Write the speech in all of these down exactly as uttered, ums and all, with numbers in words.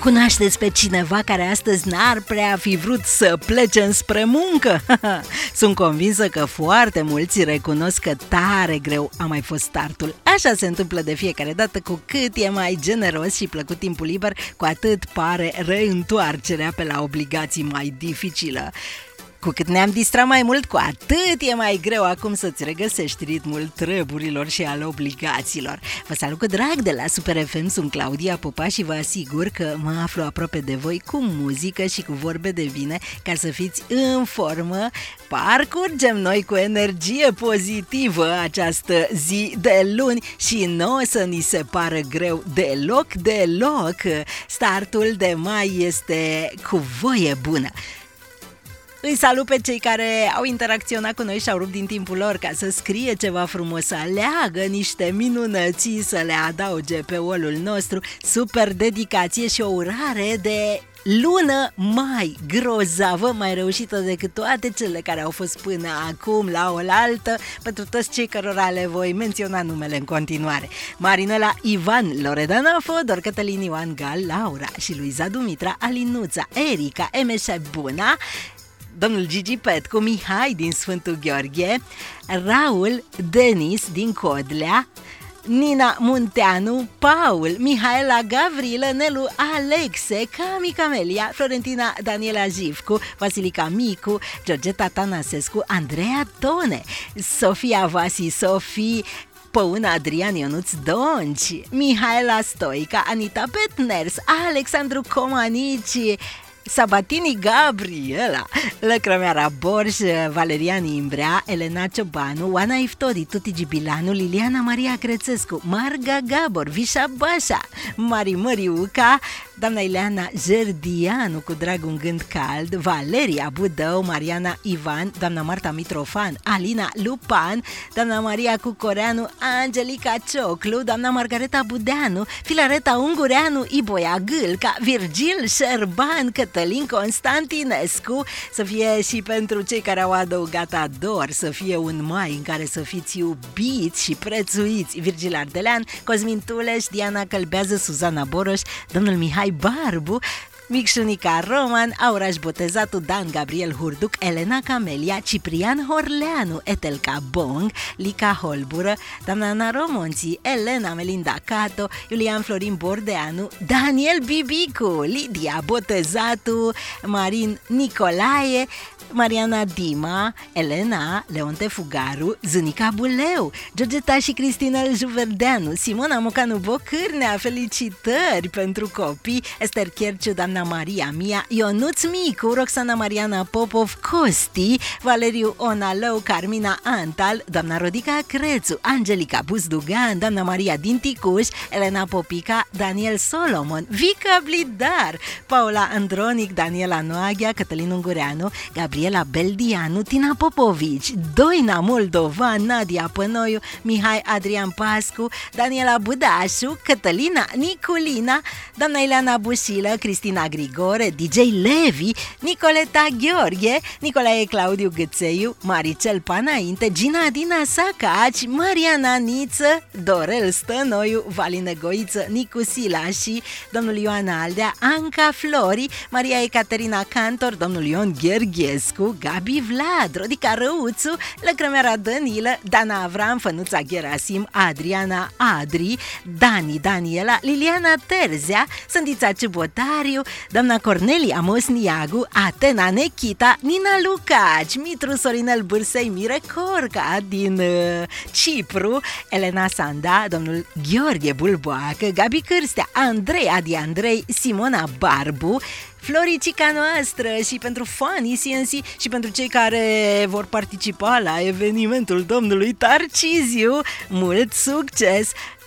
Cunoașteți pe cineva care astăzi n-ar prea fi vrut să plece înspre muncă? Sunt convinsă că foarte mulți recunosc că tare greu a mai fost startul. Așa se întâmplă de fiecare dată, cu cât e mai generos și plăcut timpul liber, cu atât pare reîntoarcerea pe la obligații mai dificilă. Cu cât ne-am distrat mai mult, cu atât e mai greu acum să-ți regăsești ritmul treburilor și al obligațiilor. Vă salut cu drag de la Super F M, sunt Claudia Popa și vă asigur că mă aflu aproape de voi cu muzică și cu vorbe de bine ca să fiți în formă. Parcurgem noi cu energie pozitivă această zi de luni și nu o să ni se pară greu deloc, deloc. Startul de mai este cu voie bună. Îi salut pe cei care au interacționat cu noi și au rupt din timpul lor ca să scrie ceva frumos, să aleagă niște minunății să le adauge pe wall-ul nostru. Super dedicație și o urare de lună mai grozavă, mai reușită decât toate cele care au fost până acum la oaltă, pentru toți cei cărora le voi menționa numele în continuare: Marinela, Ivan, Loredana Fodor, Cătălin Ioan Gal, Laura și Luiza Dumitra, Alinuța, Erica, Emeșe Buna, domnul Gigi Petcu, Mihai din Sfântul Gheorghe, Raul, Denis din Codlea, Nina Munteanu, Paul, Mihaela, Gavrilă, Nelu, Alexe, Cami Camelia, Florentina Daniela Jivcu, Vasilica Micu, Georgeta Tanasescu, Andreea Tone, Sofia Vasi, Sofie, Păuna Adrian Ionuț Donci, Mihaela Stoica, Anita Petners, Alexandru Comanici, Sabatini Gabriela, Lăcrămeara Borș, Valerian Imbrea, Elena Ciobanu, Oana Iftodi, Tuti Gibilanu, Liliana Maria Crețescu, Marga Gabor, Vișa Bașa, Mari Măriuca, doamna Ileana Jerdianu, cu drag un gând cald, Valeria Budău, Mariana Ivan, doamna Marta Mitrofan, Alina Lupan, doamna Maria Cucoreanu, Angelica Cioclu, doamna Margareta Budeanu, Filareta Ungureanu, Iboia Gâlca, Virgil Șerban, Cătălin Constantinescu. Să fie și pentru cei care au adăugat ador, să fie un mai în care să fiți iubiți și prețuiți: Virgil Ardelean, Cosmin Tuleș, Diana Călbează, Suzana Boroș, domnul Mihai Barbu, Micșunica Roman, Auraș Botezatu, Dan Gabriel Hurduc, Elena Camelia, Ciprian Horleanu, Etelca Bong, Lica Holbură, doamna Ana Romonții, Elena Melinda Cato, Iulian Florin Bordeanu, Daniel Bibicu, Lidia Botezatu, Marin Nicolae, Mariana Dima, Elena, Leonte Fugaru, Zânica Buleu, Georgeta și Cristina Juverdeanu, Simona Mocanu Bocârnea, felicitări pentru copii, Ester Cherciu, doamna Maria Mia, Ionuț Micu, Roxana Mariana Popov, Costi, Valeriu Onalău, Carmina Antal, doamna Rodica Crețu, Angelica Buzdugan, doamna Maria din Ticuș, Elena Popica, Daniel Solomon, Vica Blidar, Paula Andronic, Daniela Noaghea, Cătălin Ungureanu, Gabriela Beldianu, Tina Popovici, Doina Moldovan, Nadia Pănoiu, Mihai Adrian Pascu, Daniela Budașu, Cătălina Niculina, doamna Ileana Bușilă, Cristina Grigore, D J Levi, Nicoleta Gheorghe, Nicolae Claudiu Gâțeiu, Maricel Panainte, Gina Dina Sacaci, Mariana Niță, Dorel Stănoiu, Valine Goiță, Nicu Silași, domnul Ioan Aldea, Anca Flori, Maria Ecaterina Cantor, domnul Ion Gherghescu, Gabi Vlad, Rodica Răuțu, Lăcrămeara Dănilă, Dana Avram, Fănuța Gerasim, Adriana Adri, Dani Daniela, Liliana Terzea, Sândița Ciubotariu, doamna Cornelia Mosniagu, Atena Nechita, Nina Lucaci, Mitru Sorinel Bârsei, Mire Corca din uh, Cipru, Elena Sanda, domnul Gheorghe Bulboacă, Gabi Cârstea, Andrei Adi Andrei, Simona Barbu, Floricica noastră, și pentru fanii C N C și pentru cei care vor participa la evenimentul domnului Tarciziu, mult succes!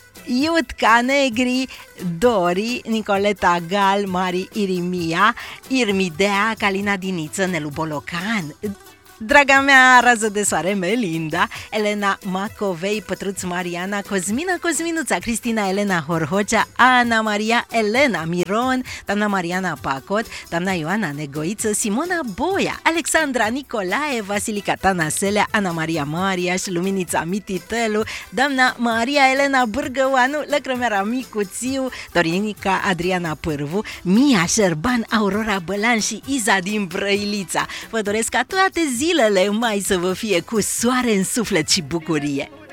Iutca Negri, Dori, Nicoleta Gal, Mari Irimia, Irmidea, Calina Diniță, Nelu Bolocan, Draga mea rază de soare Melinda, Elena Macovei, Pătruț Mariana, Cosmina Cosminuța, Cristina Elena Horhocea, Ana Maria Elena Miron, doamna Mariana Pacot, doamna Ioana Negoiță, Simona Boia, Alexandra Nicolae, Vasilica Tanaselea, Ana Maria Mariaș, Luminița Mititelu, doamna Maria Elena Bârgăoanu, Lăcrămeara Micuțiu, Dorinica Adriana Pârvu, Mia Șerban, Aurora Bălan și Iza din Brăilița. Vă doresc ca toate zilele mai să vă fie cu soare în suflet și bucurie.